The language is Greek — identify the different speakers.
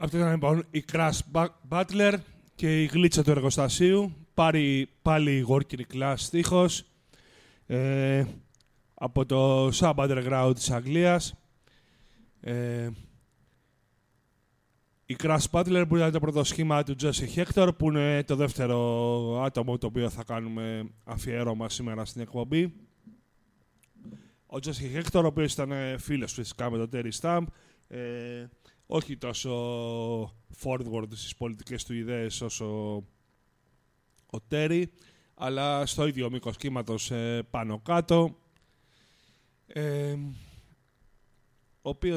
Speaker 1: Αυτό ήταν λοιπόν η Crash Butler και η γλίτσα του εργοστασίου. Πάλι η Working Class στίχος. Από το Sub Underground της Αγγλίας. Η Crash Butler που ήταν το πρώτο σχήμα του Jesse Hector, που είναι το δεύτερο άτομο το οποίο θα κάνουμε αφιέρωμα σήμερα στην εκπομπή. Ο Jesse Hector, ο οποίος ήταν φίλος φυσικά με τον Terry Stump, όχι τόσο forward στις πολιτικές του ιδέες όσο ο Terry, αλλά στο ίδιο μήκος κύματος πάνω κάτω. Ο οποίος